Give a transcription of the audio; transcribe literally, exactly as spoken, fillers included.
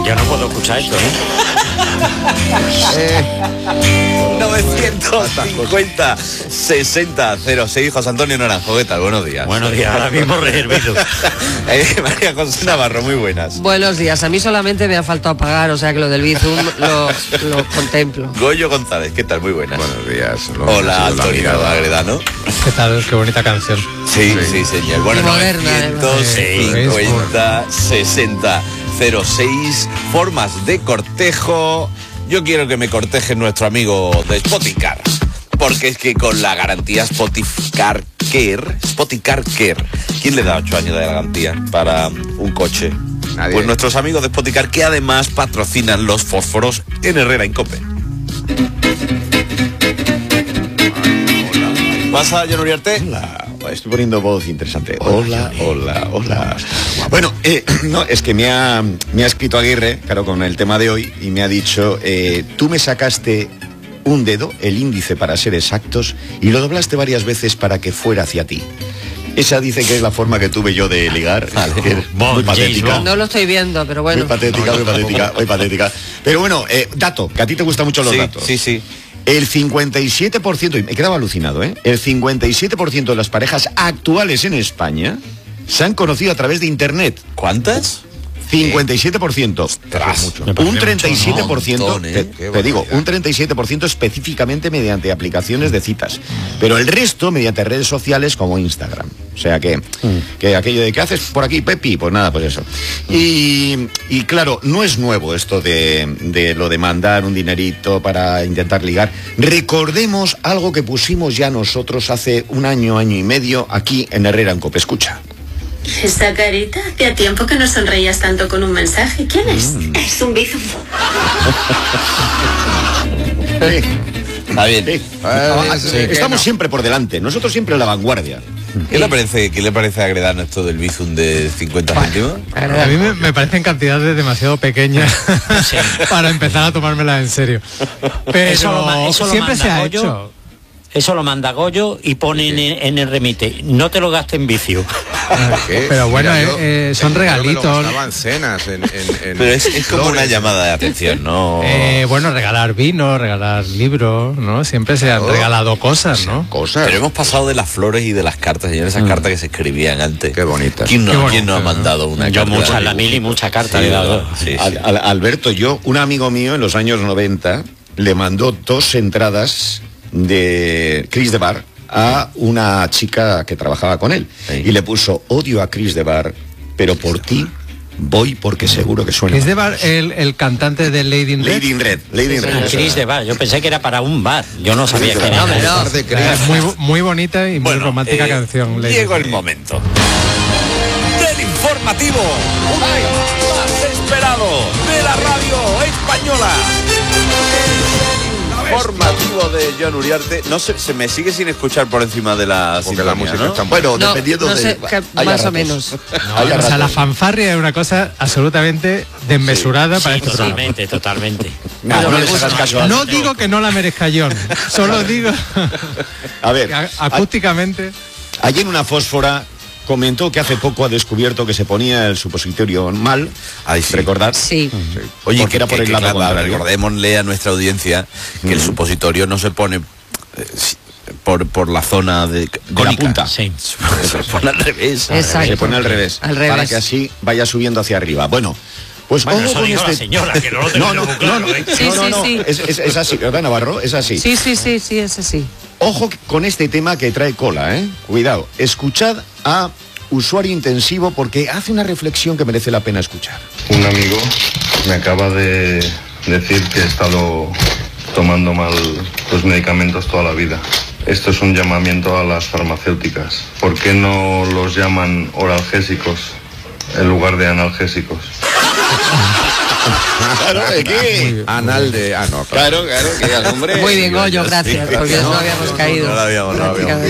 yo no puedo escuchar esto, ¿eh? eh. novecientos cincuenta, sesenta, cero seis. José Antonio Naranjo, ¿qué tal? Buenos días. Buenos días, ahora mismo reservido. eh, María José Navarro, muy buenas. Buenos días, a mí solamente me ha faltado pagar, o sea que lo del Bizum lo, lo contemplo. Goyo González, ¿qué tal? Muy buenas. Buenos días. Hola, Antonio Agredano. ¿Qué tal? Qué bonita canción. Sí, sí, sí, señor. Bueno, moderna, novecientos cincuenta, sesenta, cero seis. Formas de cortejo. Yo quiero que me corteje nuestro amigo de Spoticar, porque es que con la garantía Spoticar Care, Spoticar Care, ¿quién le da ocho años de garantía para un coche? Nadie. Pues nuestros amigos de Spoticar, que además patrocinan los fósforos en Herrera Incope. ¿Pasa, John Uriarte? Hola, estoy poniendo voz interesante. Hola, hola, hola. Bueno, eh, no, es que me ha, me ha escrito Aguirre, claro, con el tema de hoy, y me ha dicho, eh, tú me sacaste un dedo, el índice para ser exactos, y lo doblaste varias veces para que fuera hacia ti. Esa dice que es la forma que tuve yo de ligar, vale, que es muy patética. No lo estoy viendo, pero bueno. Muy patética, muy patética, muy patética. Pero bueno, eh, dato, que a ti te gustan mucho los sí, datos. Sí, sí. El cincuenta y siete por ciento, y me quedaba alucinado, ¿eh? El cincuenta y siete por ciento de las parejas actuales en España se han conocido a través de Internet. ¿Cuántas? cincuenta y siete por ciento. Ostras, un treinta y siete por ciento, mucho, ¿no? te, Qué te digo, barbaridad. un treinta y siete por ciento específicamente mediante aplicaciones de citas. Pero el resto mediante redes sociales como Instagram. O sea que, que aquello de ¿qué haces por aquí, Pepi? Pues nada, pues eso. Y, y claro, no es nuevo esto de, de lo de mandar un dinerito para intentar ligar. Recordemos algo que pusimos ya nosotros hace un año, año y medio aquí en Herrera en Cope. Escucha. Esa carita, hacía tiempo que no sonreías tanto con un mensaje. ¿Quién es? Mm. Es un Bizum. Sí. Está bien. Sí. Ah, sí, Estamos no. siempre por delante, nosotros siempre en la vanguardia. ¿Qué le parece, qué le parece a Agredano esto del Bizum de cincuenta céntimos? A mí me, me parecen cantidades demasiado pequeñas Sí. para empezar a tomármela en serio. Pero Eso lo ma- eso lo siempre manda se ha Goyo. hecho. Eso lo manda Goyo y pone en, en el remite. No te lo gastes en vicio. ¿Qué? Pero bueno, Mira, yo- eh, eh, son yo me lo regalitos. gastaba en cenas, en, en, en Pero es, es como flores. una llamada de atención, ¿no? Eh, bueno, regalar vino, regalar libros, ¿no? Siempre se han Oh. regalado cosas, ¿no? Cosas. Pero hemos pasado de las flores y de las cartas, señores, esas cartas que se escribían antes. Qué bonitas. ¿Quién no, Qué ¿quién no ha bonito, mandado una Yo carta? muchas, la mil y muchas cartas Sí, le he dado. ¿verdad? Sí, sí. Al- al- Alberto, yo, un amigo mío en los años noventa le mandó dos entradas de Chris de Bar a una chica que trabajaba con él. Sí. Y le puso, odio a Chris de Bar, pero por ti voy porque seguro que suena. Es de Bar, el, el cantante de Lady in Red. Lady in Red, Lady in Red. Cris de bar. Yo pensé que era para un bar. Yo no sabía que era. No, pero no. de Es muy, muy bonita y muy Bueno, romántica eh, canción. Lady Llegó in el Red. momento del informativo más esperado de la radio española. Informativo de John Uriarte. No sé, se me sigue sin escuchar por encima de la Porque la sintonía, música ¿no? está muy... Bueno, No, dependiendo no de... sé, que hay más ratos. o menos. No, Hay o sea, ratos. la fanfarria es una cosa absolutamente desmesurada para Sí, este programa. totalmente, totalmente. Nah, no les hagas caso a- No digo que no la merezca John, solo digo A ver, que a- acústicamente. allí en una fósfora comentó que hace poco ha descubierto que se ponía el supositorio mal. Ay, sí. ¿Recordar? Sí. Oye, Porque que, era por que- el que, lado claro, contrario. recordémosle a nuestra audiencia que el supositorio no se pone eh, si- por, por la zona de, De la cónica. punta. Sí. Se pone al revés. Exacto. Se pone al revés, Al revés. para que así vaya subiendo hacia arriba. Bueno, pues Bueno, ojo eso con dijo la este... señora, que no lo No, tenemos no, muy no, claro, no, ¿eh? Sí, no, no, sí, no, sí. Es, es- es así, ¿verdad, Navarro? Es así. Sí, sí, sí, sí, es así. Ojo con este tema que trae cola, ¿eh? Cuidado. Escuchad a usuario intensivo porque hace una reflexión que merece la pena escuchar. Un amigo me acaba de decir que he estado tomando mal los medicamentos toda la vida. Esto es un llamamiento a las farmacéuticas. ¿Por qué no los llaman oralgésicos en lugar de analgésicos? Claro, ¿de qué? Anal de... Ah, no, claro. Claro, claro, que al hombre... Muy bien, Goyo, gracias, porque no habíamos caído. No la habíamos, no la habíamos.